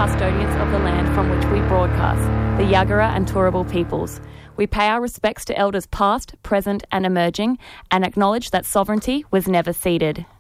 custodians of the land from which we broadcast, the Yagara and Turrbal peoples. We pay our respects to elders past, present and emerging, and acknowledge that sovereignty was never ceded.